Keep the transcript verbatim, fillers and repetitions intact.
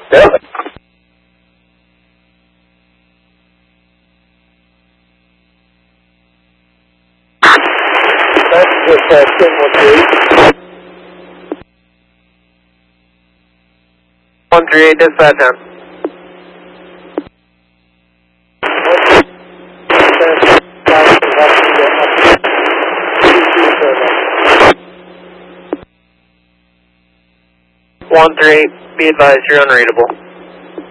Yeah. That's just uh, ten one three. one three eight, dispatch down. one three eight, be advised you're unreadable.